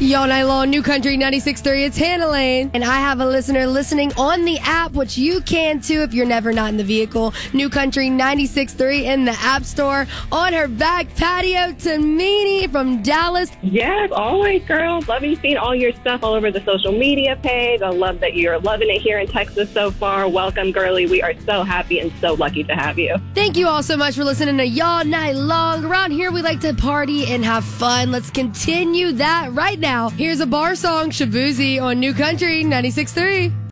Y'all night long, New Country 96.3. It's Hannah Lane. And I have a listener listening on the app, which you can too if you're never not in the vehicle. New Country 96.3 in the App Store. On her back patio, Tamini from Dallas. Yes, always, girl. Loving seeing all your stuff all over the social media page. I love that you're loving it here in Texas so far. Welcome, girlie. We are so happy and so lucky to have you. Thank you all so much for listening to Y'all Night Long. Around here, we like to party and have fun. Let's continue that right now. Here's a bar song, Shabuzi on New Country 96.3.